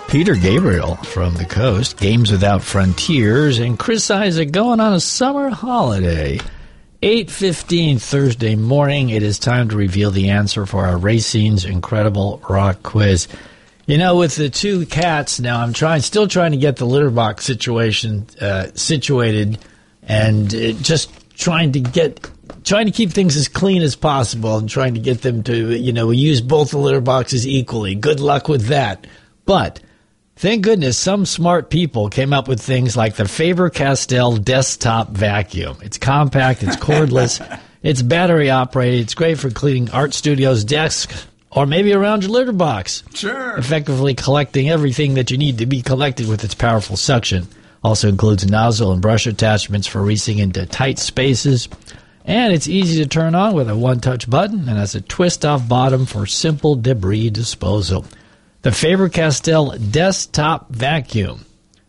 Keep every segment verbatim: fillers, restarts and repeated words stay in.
Peter Gabriel from the coast, Games Without Frontiers, and Chris Isaac going on a summer holiday. eight fifteen Thursday morning, it is time to reveal the answer for our Racine's Incredible Rock Quiz. You know, with the two cats now, I'm trying, still trying to get the litter box situation uh, situated, and uh, just trying to get, trying to keep things as clean as possible, and trying to get them to, you know, use both the litter boxes equally. Good luck with that. But thank goodness some smart people came up with things like the Faber-Castell desktop vacuum. It's compact, it's cordless, it's battery operated, it's great for cleaning art studios' desks or maybe around your litter box. Sure. Effectively collecting everything that you need to be collected with its powerful suction. Also includes nozzle and brush attachments for reaching into tight spaces. And it's easy to turn on with a one-touch button and has a twist-off bottom for simple debris disposal. The Faber-Castell Desktop Vacuum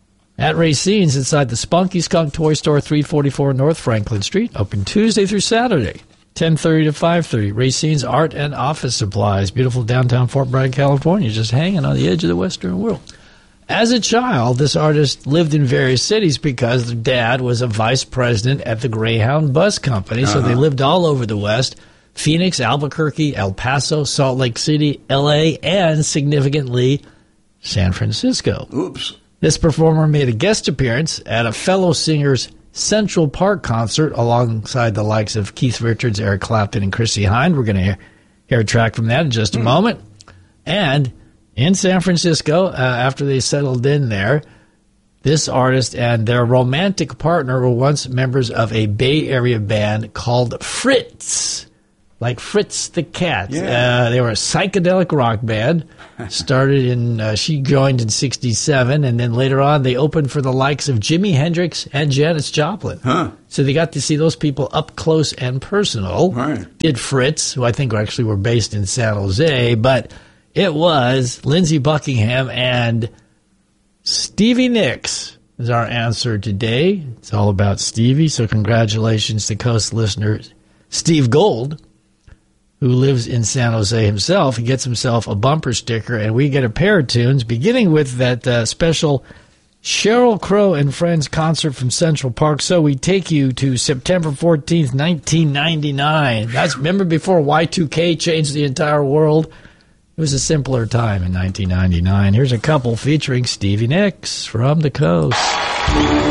at Racine's inside the Spunky Skunk Toy Store, three forty-four North Franklin Street. Open Tuesday through Saturday, ten thirty to five thirty. Racine's Art and Office Supplies. Beautiful downtown Fort Bragg, California, just hanging on the edge of the Western world. As a child, this artist lived in various cities because their dad was a vice president at the Greyhound Bus Company, uh-huh. so they lived all over the West. Phoenix, Albuquerque, El Paso, Salt Lake City, L A, and significantly, San Francisco. Oops. This performer made a guest appearance at a fellow singer's Central Park concert alongside the likes of Keith Richards, Eric Clapton, and Chrissie Hynde. We're going to hear, hear a track from that in just a mm. moment. And in San Francisco, uh, after they settled in there, this artist and their romantic partner were once members of a Bay Area band called Fritz. Like Fritz the Cat. Yeah. Uh, they were a psychedelic rock band. Started in, uh, she joined in sixty-seven, and then later on they opened for the likes of Jimi Hendrix and Janis Joplin. Huh. So they got to see those people up close and personal. Right. Did Fritz, who I think actually were based in San Jose, but it was Lindsey Buckingham and Stevie Nicks is our answer today. It's all about Stevie, so congratulations to Coast listener Steve Gold, who lives in San Jose himself. He gets himself a bumper sticker, and we get a pair of tunes, beginning with that uh, special Sheryl Crow and Friends concert from Central Park. So we take you to September fourteenth, nineteen ninety-nine. That's, remember before Y two K changed the entire world? It was a simpler time in nineteen ninety-nine. Here's a couple featuring Stevie Nicks from the coast.